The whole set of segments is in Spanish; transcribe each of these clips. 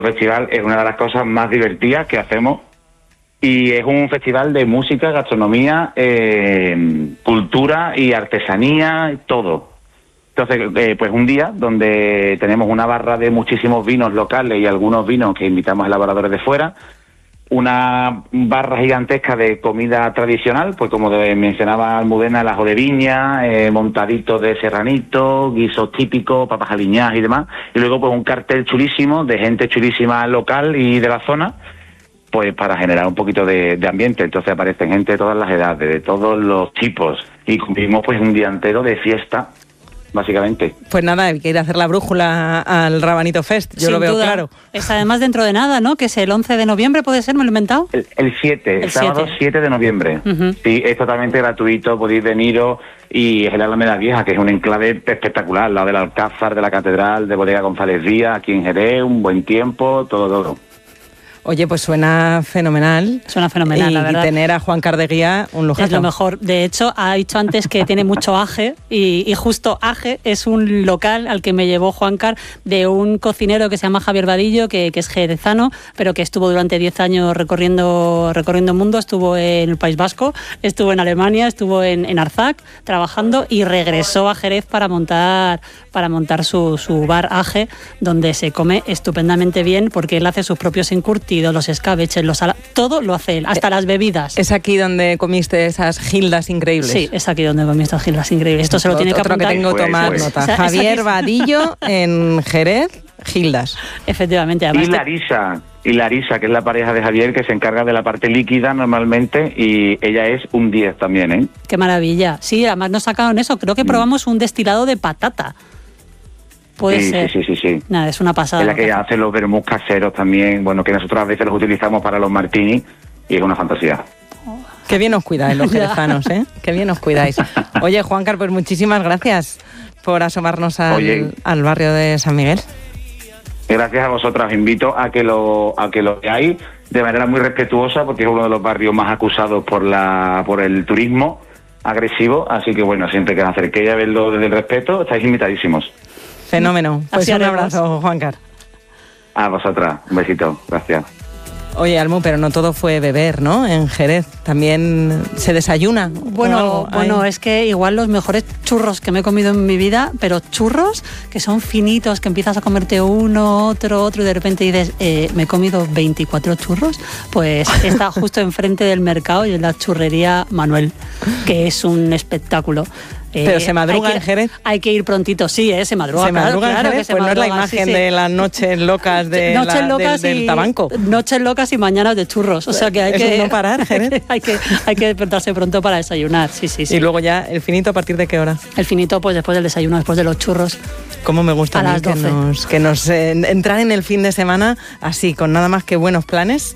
festival es una de las cosas más divertidas que hacemos y es un festival de música, gastronomía, cultura y artesanía, todo. Entonces, pues un día donde tenemos una barra de muchísimos vinos locales y algunos vinos que invitamos a elaboradores de fuera, una barra gigantesca de comida tradicional, pues como mencionaba Almudena, el ajo de viña, montaditos de serranito, guisos típicos, papas aliñadas y demás, y luego pues un cartel chulísimo de gente chulísima local y de la zona, pues para generar un poquito de ambiente. Entonces aparecen gente de todas las edades, de todos los tipos, y cumplimos pues un día entero de fiesta, básicamente. Pues nada, hay que ir a hacer la brújula al Rabanito Fest, yo Sin lo veo duda. claro. Es además dentro de nada, ¿no? Que es el 11 de noviembre, ¿puede ser? ¿Me lo he inventado? El 7, el sábado 7 de noviembre. Uh-huh. Sí, es totalmente gratuito, podéis veniros, y es el Alameda Vieja, que es un enclave espectacular, al lado del Alcázar, de la Catedral, de Bodega González Díaz, aquí en Jerez, un buen tiempo, todo. Oye, pues suena fenomenal. Suena fenomenal, la verdad. Y tener a Juan Cardeguía un lujazo. Es lo mejor. De hecho, ha dicho antes que tiene mucho Aje y justo Aje es un local al que me llevó Juan Car de un cocinero que se llama Javier Vadillo, que es jerezano, pero que estuvo durante 10 años recorriendo el mundo. Estuvo en el País Vasco, estuvo en Alemania, estuvo en Arzac trabajando y regresó a Jerez para montar su bar Aje, donde se come estupendamente bien porque él hace sus propios encurtidos, los escabeches, todo lo hace él, hasta las bebidas. ¿Es aquí donde comiste esas gildas increíbles? Sí, es aquí donde comí estas gildas increíbles. Esto se lo tiene que apuntar. Otro que tengo que tomar nota. O sea, Javier Vadillo en Jerez, gildas. Efectivamente. Y Larisa, que es la pareja de Javier, que se encarga de la parte líquida normalmente, y ella es un 10 también, ¿eh? Qué maravilla. Sí, además nos sacaron eso. Creo que probamos un destilado de patata. Puede ser. Sí. Nada, es una pasada. Es la que hace los vermús caseros también, bueno, que nosotros a veces los utilizamos para los martinis, y es una fantasía. Qué bien os cuidáis los jerezanos, ¿eh? Qué bien os cuidáis. Oye, Juancar, pues muchísimas gracias por asomarnos al barrio de San Miguel. Gracias a vosotras. Os invito a que lo veáis de manera muy respetuosa, porque es uno de los barrios más acusados por el turismo agresivo. Así que bueno, siempre que os acerquéis a verlo desde el respeto, estáis invitadísimos. Fenómeno. Pues así un haremos. abrazo, Juancar. A vosotras. Un besito. Gracias. Oye, Almu, pero no todo fue beber, ¿no? En Jerez también se desayuna. Bueno, es que igual los mejores churros que me he comido en mi vida, pero churros que son finitos, que empiezas a comerte uno, otro, y de repente dices, me he comido 24 churros, pues está justo enfrente del mercado y es la churrería Manuel, que es un espectáculo. Pero se madruga en Jerez. Hay que ir prontito, sí, se madruga. Se madruga en Jerez, que se pues madruga, no es la imagen de las noches locas del tabanco. Noches locas y mañanas de churros, o sea que hay que no parar, Jerez. hay que despertarse pronto para desayunar, sí. Y luego ya el finito, ¿a partir de qué hora? El finito, pues después del desayuno, después de los churros. Cómo me gusta a mí que nos entrar en el fin de semana así, con nada más que buenos planes,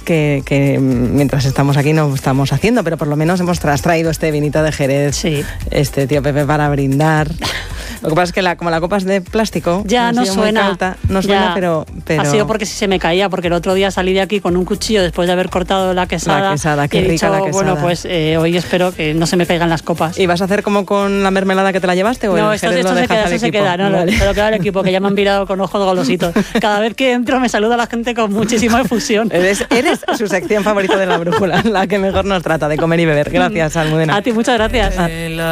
que mientras estamos aquí no estamos haciendo, pero por lo menos hemos traído este vinito de Jerez, sí. Este tío Pepe para brindar. Lo que pasa es que como la copa es de plástico, ya no suena, pero... Ha sido porque sí se me caía, porque el otro día salí de aquí con un cuchillo después de haber cortado la quesada. Qué rica la quesada. Bueno, pues hoy espero que no se me caigan las copas. ¿Y vas a hacer como con la mermelada que te la llevaste? ¿O no, esto se queda, no, vale. Pero queda el equipo, que ya me han mirado con ojos golositos. Cada vez que entro me saluda la gente con muchísima efusión. Eres su sección favorita de la brújula, la que mejor nos trata de comer y beber. Gracias, Almudena. A ti, muchas gracias.